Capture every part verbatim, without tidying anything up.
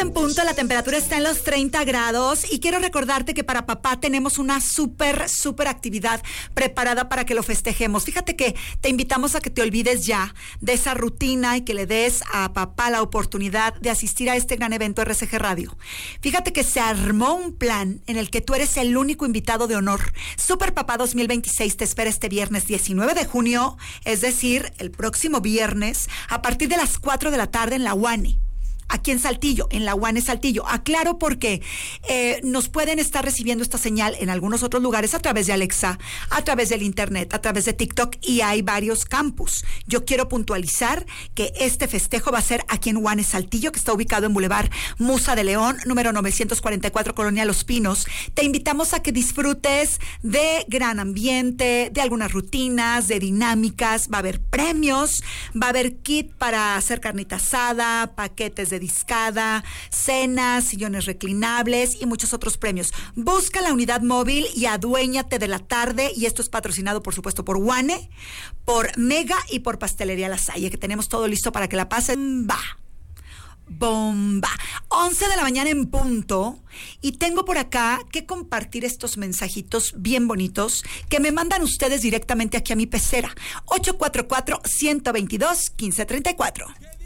En punto, la temperatura está en los treinta grados y quiero recordarte que para papá tenemos una súper, súper actividad preparada para que lo festejemos. Fíjate que te invitamos a que te olvides ya de esa rutina y que le des a papá la oportunidad de asistir a este gran evento R C G Radio. Fíjate que se armó un plan en el que tú eres el único invitado de honor. Super Papá dos mil veintiséis te espera este viernes diecinueve de junio, es decir, el próximo viernes, a partir de las cuatro de la tarde en la UANE. Aquí en Saltillo, en la UANE Saltillo. Aclaro porque eh, nos pueden estar recibiendo esta señal en algunos otros lugares a través de Alexa, a través del internet, a través de TikTok, y hay varios campus. Yo quiero puntualizar que este festejo va a ser aquí en UANE Saltillo, que está ubicado en Boulevard Musa de León, número novecientos cuarenta y cuatro, Colonia Los Pinos. Te invitamos a que disfrutes de gran ambiente, de algunas rutinas, de dinámicas. Va a haber premios, va a haber kit para hacer carnita asada, paquetes de discada, cenas, sillones reclinables y muchos otros premios. Busca la unidad móvil y aduéñate de la tarde, y esto es patrocinado por supuesto por UANE, por Mega y por Pastelería La Salle, que tenemos todo listo para que la pasen. Va. Bomba. once de la mañana en punto, y tengo por acá que compartir estos mensajitos bien bonitos que me mandan ustedes directamente aquí a mi pecera. ocho cuatro cuatro, uno dos dos, uno cinco tres cuatro.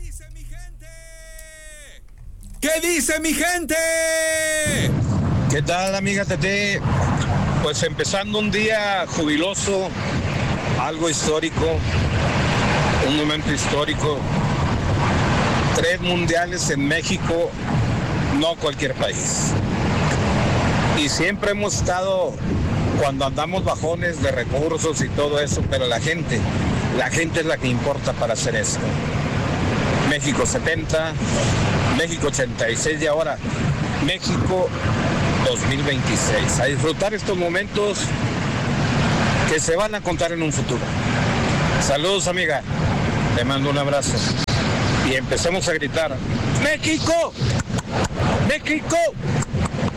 ¿Qué dice mi gente? ¿Qué tal, amiga Tete? Pues empezando un día jubiloso, algo histórico, un momento histórico. Tres mundiales en México, no cualquier país. Y siempre hemos estado, cuando andamos bajones de recursos y todo eso, pero la gente, la gente es la que importa para hacer esto. México setenta, México ochenta y seis y ahora México dos mil veintiséis. A disfrutar estos momentos que se van a contar en un futuro. Saludos, amiga. Te mando un abrazo. Y empecemos a gritar: ¡México! ¡México!